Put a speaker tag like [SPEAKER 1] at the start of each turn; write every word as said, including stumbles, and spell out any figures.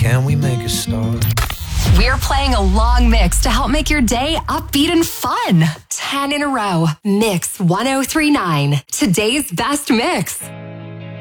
[SPEAKER 1] can we make a start?
[SPEAKER 2] We're playing a long mix to help make your day upbeat and fun. ten in a row. Mix one oh three point nine. Today's best mix.